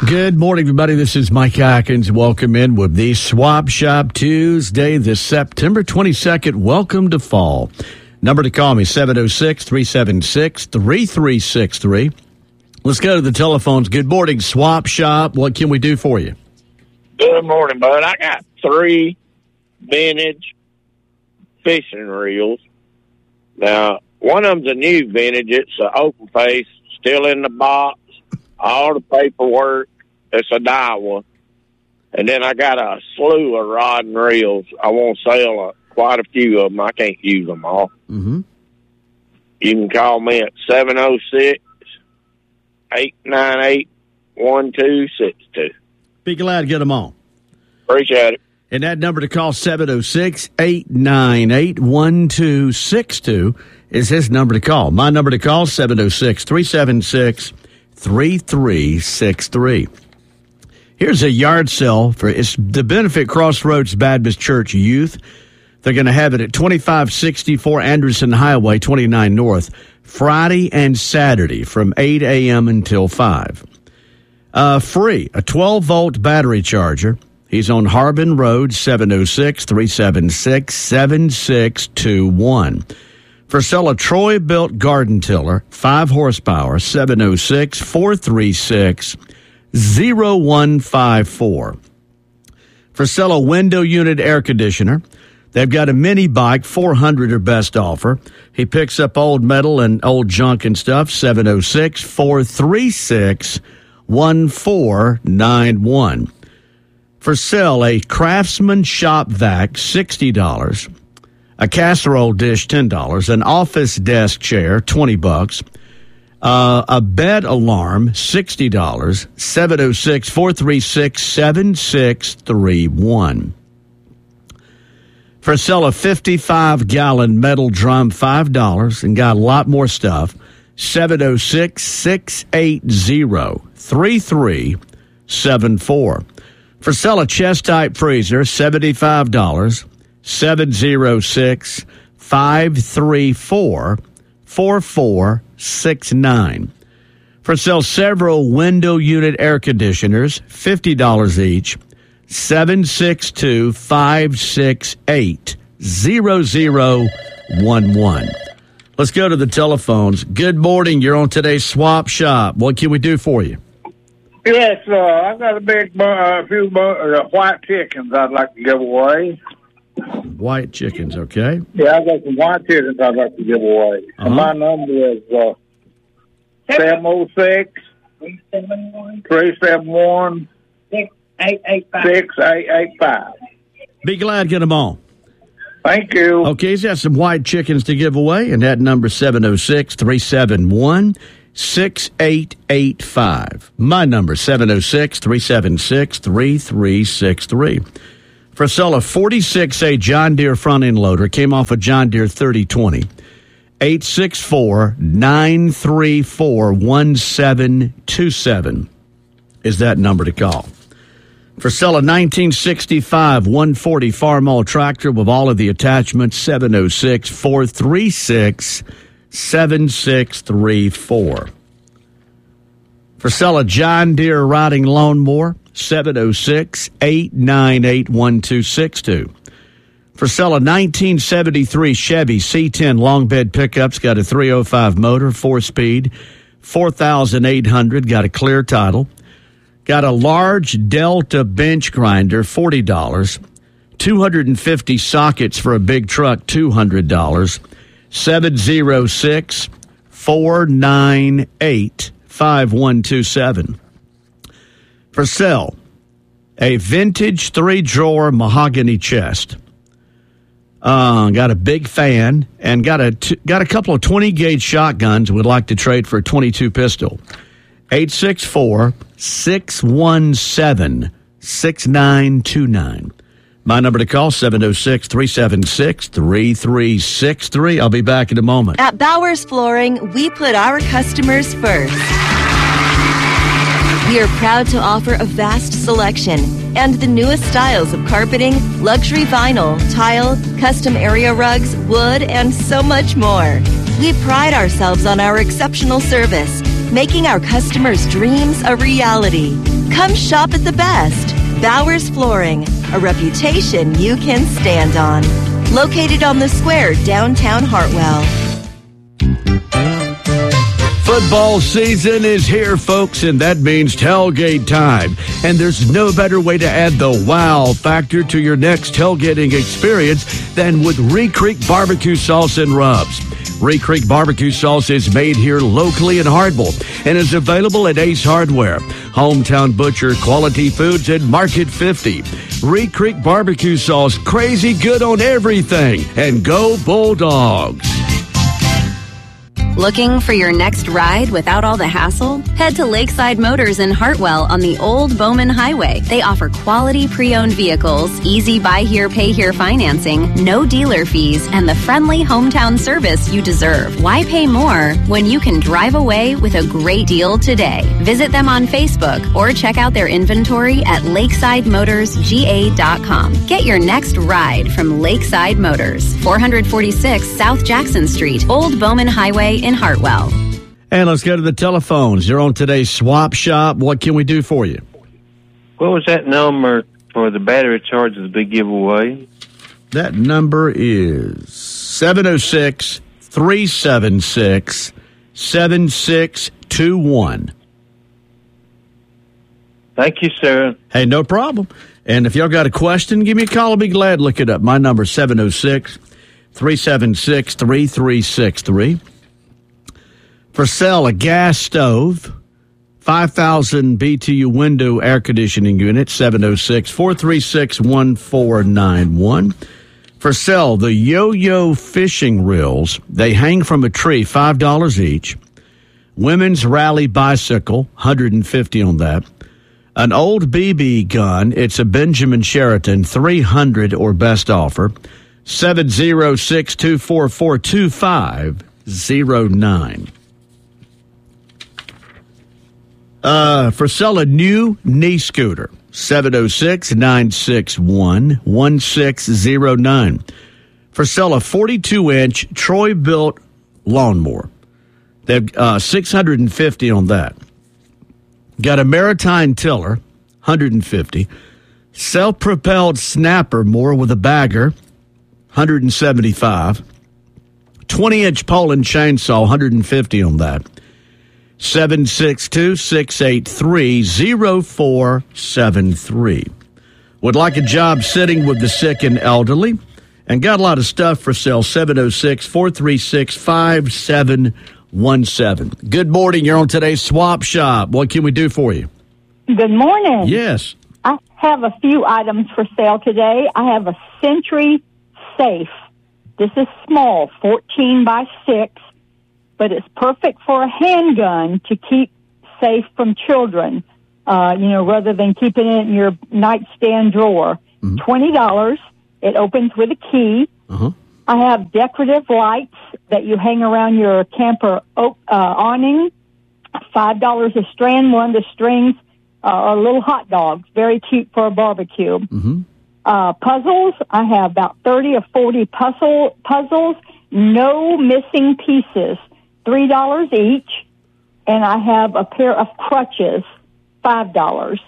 Good morning, everybody. This is Mike Atkins. Welcome in with the Swap Shop Tuesday, this September 22nd. Welcome to fall. Number to call me, 706-376-3363. Let's go to the telephones. Good morning, Swap Shop. What can we do for you? Good morning, bud. I got 3 vintage fishing reels. Now, one of them's a new vintage. It's an open face, still in the box, all the paperwork. It's a Daiwa. And then I got a slew of rod and reels. I want to sell quite a few of them. I can't use them all. Mm-hmm. You can call me at 706-898-1262. Be glad to get them on. Appreciate it. And that number to call, 706-898-1262, is his number to call. My number to call, 706-376-3363. Here's a yard sale for it's the Benefit Crossroads Baptist Church Youth. They're going to have it at 2564 Anderson Highway, 29 North, Friday and Saturday from 8 a.m. until 5. Free, a 12-volt battery charger. He's on Harbin Road, 706-376-7621. For sale, a Troy-built garden tiller, 5 horsepower, 706-436-0154. For sale, a window unit air conditioner. They've got a mini bike, 400 or best offer. He picks up old metal and old junk and stuff, 706-436-1491. For sale, a Craftsman shop vac, $60. A casserole dish, $10. An office desk chair, $20. A bed alarm, $60. 706-436-7631. For sale, a 55-gallon metal drum, $5, and got a lot more stuff. 706-680-3374. For sale, a chest-type freezer, $75. 706-534-4469. For sale, several window unit air conditioners, $50 each. 762-568-0011. Let's go to the telephones. Good morning. You're on today's Swap Shop. What can we do for you? Yes, I've got a few white chickens I'd like to give away. White chickens, okay. Yeah, I've got some white chickens I'd like to give away. Uh-huh. My number is 706-371-6885. Be glad to get them on. Thank you. Okay, he's got some white chickens to give away, and that number 706-371-6885. My number, 706-376-3363. For sale, a 46A John Deere front-end loader came off a John Deere 3020. 864-934-1727 is that number to call. For sale, a 1965 140 Farmall tractor with all of the attachments, 706-436-7634. For sale, a John Deere riding lawnmower, 706-898-1262. For sale, a 1973 Chevy C10 long bed pickup's got a 305 motor, 4-speed, 4,800, got a clear title. Got a large Delta bench grinder, $40. 250 sockets for a big truck, $200. 706-498-5127. For sale, a vintage 3-drawer mahogany chest. Got a big fan and got a couple of 20-gauge shotguns we'd like to trade for a 22 pistol. 864-617-6929. My number to call, 706-376-3363. I'll be back in a moment. At Bowers Flooring, we put our customers first. We are proud to offer a vast selection and the newest styles of carpeting, luxury vinyl, tile, custom area rugs, wood, and so much more. We pride ourselves on our exceptional service, making our customers' dreams a reality. Come shop at the best. Bowers Flooring, a reputation you can stand on. Located on the square downtown Hartwell. Football season is here, folks, and that means tailgate time. And there's no better way to add the wow factor to your next tailgating experience than with Ree Creek Barbecue Sauce and Rubs. Ree Creek Barbecue Sauce is made here locally in Hartwell and is available at Ace Hardware, Hometown Butcher, Quality Foods, and Market 50. Ree Creek Barbecue Sauce, crazy good on everything. And go Bulldogs! Looking for your next ride without all the hassle? Head to Lakeside Motors in Hartwell on the Old Bowman Highway. They offer quality pre-owned vehicles, easy buy here, pay here financing, no dealer fees, and the friendly hometown service you deserve. Why pay more when you can drive away with a great deal today? Visit them on Facebook or check out their inventory at lakesidemotorsga.com. Get your next ride from Lakeside Motors, 446 South Jackson Street, Old Bowman Highway in Hartwell. And let's go to the telephones. You're on today's Swap Shop. What can we do for you? What was that number for the battery charge of the big giveaway? That number is 706-376-7621. Thank you, sir. Hey, no problem. And if y'all got a question, give me a call. I'll be glad to look it up. My number is 706-376-3363. For sale, a gas stove, 5,000 BTU window air conditioning unit, 706-436-1491. For sale, the Yo-Yo fishing reels. They hang from a tree, $5 each. Women's Rally bicycle, $150 on that. An old BB gun, it's a Benjamin Sheraton, $300 or best offer, 706-244-2509. For sale, a new knee scooter, 706-961-1609. For sale, a 42-inch Troy-built lawnmower. They've $650 on that. Got a Maritime tiller, $150. Self-propelled snapper mower with a bagger, $175. 20-inch Poland chainsaw, $150 on that. 762-683-0473. Would like a job sitting with the sick and elderly and got a lot of stuff for sale. 706-436-5717. Good morning. You're on today's Swap Shop. What can we do for you? Good morning. Yes. I have a few items for sale today. I have a Sentry safe. This is small, 14 by 6. But it's perfect for a handgun to keep safe from children, rather than keeping it in your nightstand drawer. Mm-hmm. $20. It opens with a key. Uh-huh. I have decorative lights that you hang around your camper awning. $5 a strand. One of the strings are little hot dogs. Very cute for a barbecue. Mm-hmm. Puzzles. I have about 30 or 40 puzzles. No missing pieces. $3 each, and I have a pair of crutches, $5.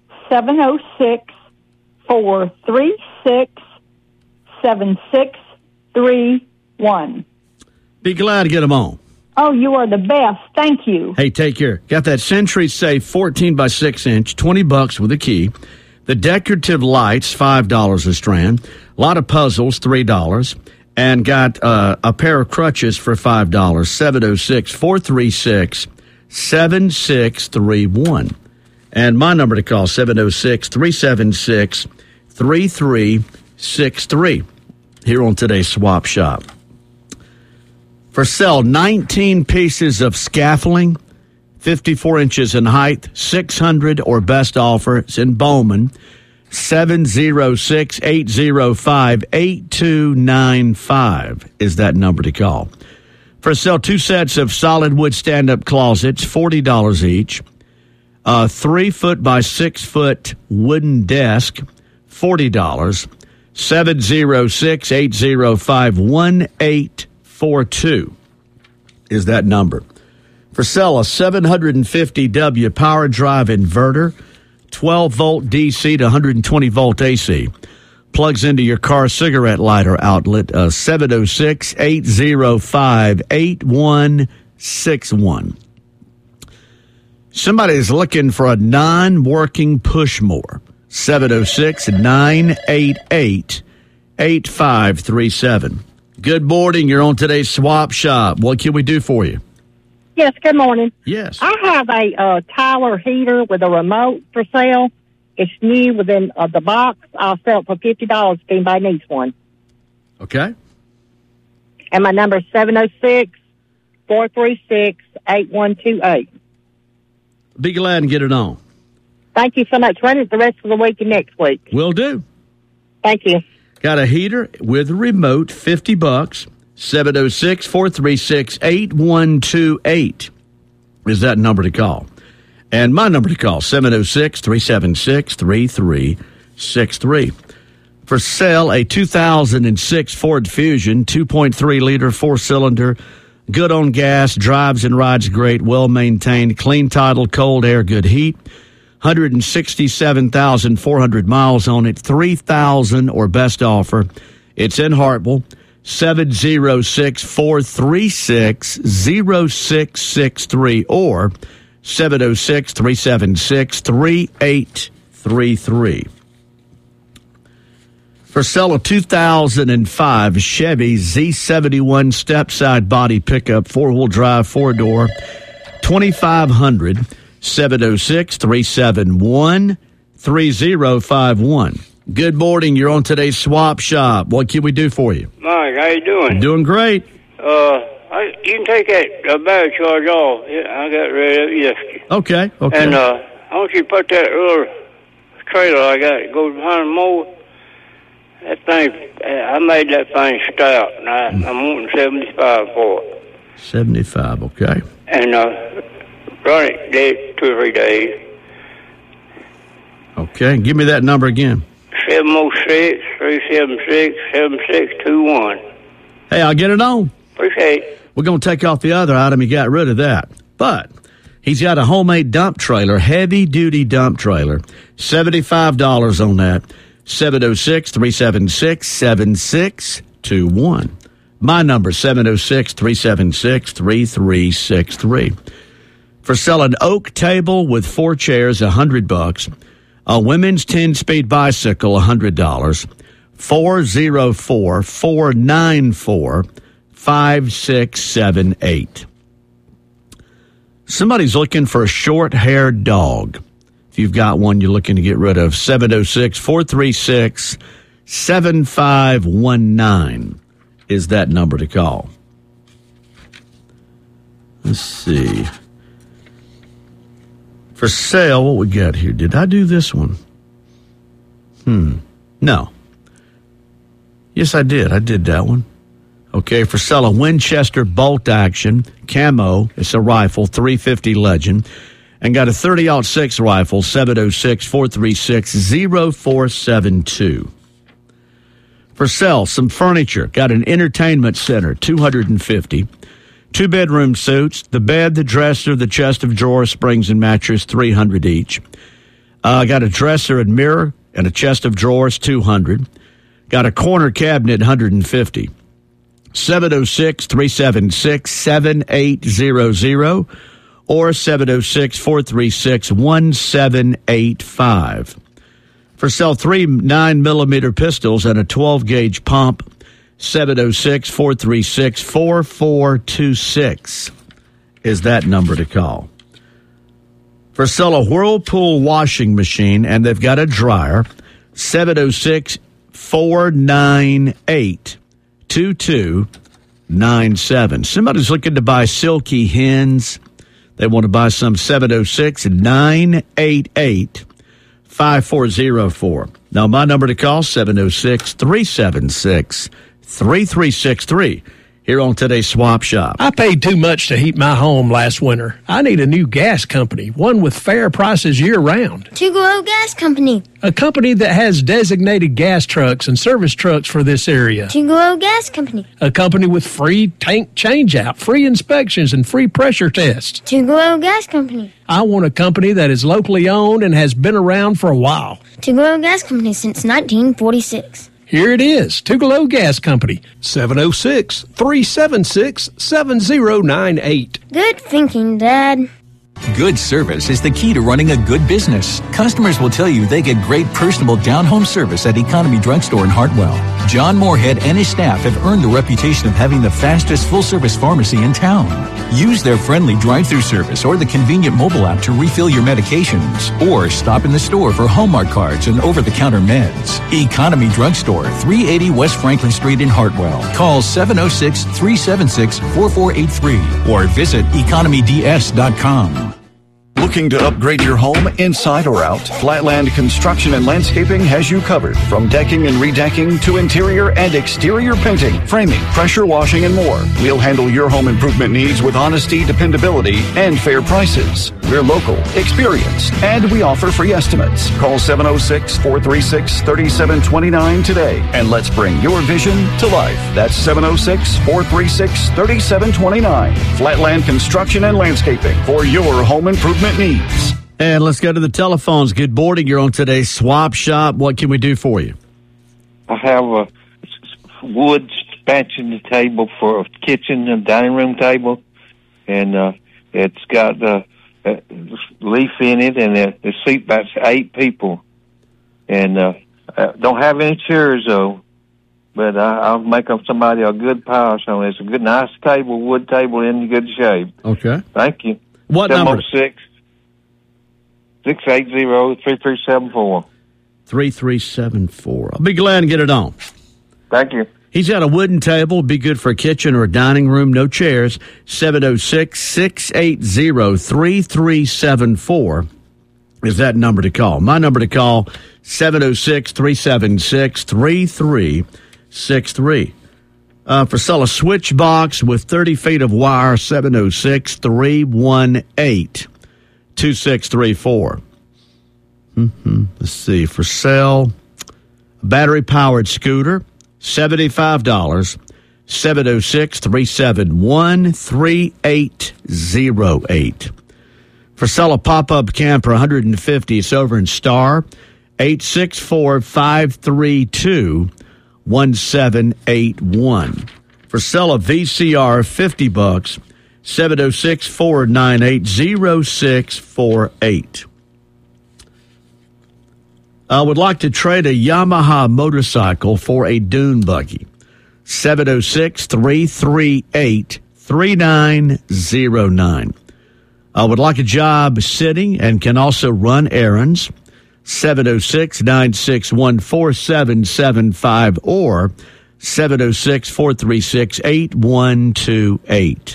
706-436-7631. Be glad to get them on. Oh, you are the best. Thank you. Hey, take care. Got that Sentry Safe 14 by 6 inch, $20 with a key. The decorative lights, $5 a strand. A lot of puzzles, $3. And got a pair of crutches for $5. 706-436-7631. And my number to call, 706-376-3363. Here on today's Swap Shop. For sale, 19 pieces of scaffolding, 54 inches in height, $600 or best offer. It's in Bowman. 706-805-8295 is that number to call. For sale, 2 sets of solid wood stand-up closets, $40 each. 3-foot by 6-foot wooden desk, $40. 706-805-1842 is that number. For sale, a 750W power drive inverter, 12-volt DC to 120-volt AC. Plugs into your car cigarette lighter outlet, 706-805-8161. Somebody is looking for a non-working push mower. 706-988-8537. Good morning. You're on today's Swap Shop. What can we do for you? Yes, good morning. Yes. I have a Tyler heater with a remote for sale. It's new within the box. I'll sell it for $50 if anybody needs one. Okay. And my number is 706-436-8128. Be glad and get it on. Thank you so much. Run it the rest of the week and next week. Will do. Thank you. Got a heater with a remote, $50. 706-436-8128 is that number to call. And my number to call, 706-376-3363. For sale, a 2006 Ford Fusion, 2.3-liter, four-cylinder, good on gas, drives and rides great, well-maintained, clean title, cold air, good heat. 167,400 miles on it, $3,000 or best offer. It's in Hartwell. 706-436-0663 or 706-376-3833. For sale, a 2005 Chevy Z71 step-side body pickup, four-wheel drive, four-door, $2,500. 706-371-3051. Good morning. You're on today's Swap Shop. What can we do for you? Mike, how you doing? Doing great. You can take that battery charge off. I got rid of it yesterday. Okay. And I want you to put that little trailer I got. It goes behind the mower. That thing, I made that thing stout, and I'm wanting $75 for it. 75, okay. And run it 2 or 3 days. Okay, give me that number again. 706-376-7621. Hey, I'll get it on. Appreciate it. We're going to take off the other item. He got rid of that. But he's got a homemade dump trailer, heavy-duty dump trailer. $75 on that. 706-376-7621. My number, 706-376-3363. For sale, an oak table with 4 chairs, $100. A women's 10-speed bicycle, $100. 404-494-5678. Somebody's looking for a short-haired dog. If you've got one you're looking to get rid of, 706-436-7519 is that number to call. Let's see. For sale, what we got here? Did I do this one? No. Yes, I did. I did that one. Okay, for sale, a Winchester bolt action camo. It's a rifle, .350 Legend. And got a 30-06 rifle, 706-436-0472. For sale, some furniture. Got an entertainment center, $250. 2-bedroom suits, the bed, the dresser, the chest of drawers, springs, and mattress, $300 each. Got a dresser and mirror and a chest of drawers, $200. Got a corner cabinet, $150. 706-376-7800 or 706-436-1785. For sale, 3 9mm pistols and a 12-gauge pump, 706-436-4426 is that number to call. For sale, a Whirlpool washing machine, and they've got a dryer, 706-498-2297. Somebody's looking to buy silky hens. They want to buy some, 706-988-5404. Now, my number to call, 706-376-3363. here on today's Swap Shop. I paid too much to heat my home last winter. I need a new gas company, one with fair prices year-round. Tugolo Gas Company. A company that has designated gas trucks and service trucks for this area. Tugolo Gas Company. A company with free tank change-out, free inspections, and free pressure tests. Tugolo Gas Company. I want a company that is locally owned and has been around for a while. Tugolo Gas Company since 1946. Here it is, Tugolo Gas Company, 706-376-7098. Good thinking, Dad. Good service is the key to running a good business. Customers will tell you they get great personable down-home service at Economy Drugstore in Hartwell. John Moorhead and his staff have earned the reputation of having the fastest full-service pharmacy in town. Use their friendly drive-thru service or the convenient mobile app to refill your medications. Or stop in the store for Hallmark cards and over-the-counter meds. Economy Drugstore, 380 West Franklin Street in Hartwell. Call 706-376-4483 or visit economyds.com. Looking to upgrade your home inside or out? Flatland Construction and Landscaping has you covered. From decking and redecking to interior and exterior painting, framing, pressure washing, and more. We'll handle your home improvement needs with honesty, dependability, and fair prices. We're local, experienced, and we offer free estimates. Call 706-436-3729 today, and let's bring your vision to life. That's 706-436-3729. Flatland Construction and Landscaping for your home improvement needs. And let's go to the telephones. Good morning. You're on today's Swap Shop. What can we do for you? I have a wood expansion table for a kitchen and dining room table, and it's got a leaf in it, and it seats about 8 people. And don't have any chairs, though, but I'll make up somebody a good pile. So it's a good, nice table, wood table in good shape. Okay. Thank you. What number? 706-680-3374. 3374. I'll be glad to get it on. Thank you. He's got a wooden table. Be good for a kitchen or a dining room. No chairs. 706-680-3374 is that number to call. My number to call, 706-376-3363. For sell a switch box with 30 feet of wire, 706-318-2634. Let's see. For sale, battery-powered scooter, $75. 706-371-3808. For sale, a pop-up camper, $150. It's over in Star, 864-532-1781. For sale, a VCR, $50. 706-498-0648. I would like to trade a Yamaha motorcycle for a dune buggy. 706-338-3909. I would like a job sitting and can also run errands. 706-961-4775 or 706-436-8128.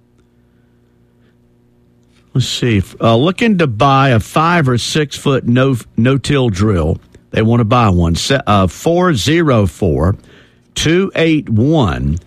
Let's see. Looking to buy a 5 or 6 foot no-till drill. They want to buy one. 404-281-0700.